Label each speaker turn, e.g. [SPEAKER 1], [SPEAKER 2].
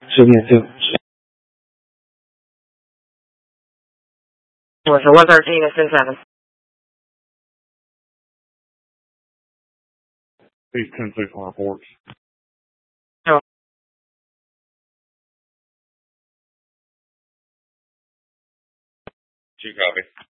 [SPEAKER 1] 2.
[SPEAKER 2] Was for 113, it's 10-7.
[SPEAKER 3] He's 10-6 on reports.
[SPEAKER 2] Oh.
[SPEAKER 4] 2 copy.